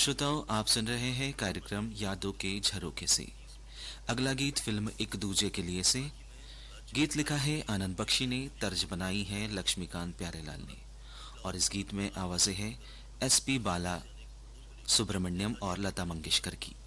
श्रोताओं, आप सुन रहे हैं कार्यक्रम यादों के झरोखे से। अगला गीत फिल्म एक दूजे के लिए से। गीत लिखा है आनंद बख्शी ने, तर्ज बनाई है लक्ष्मीकांत प्यारेलाल ने। और इस गीत में आवाजें हैं एसपी बाला सुब्रमण्यम और लता मंगेशकर की।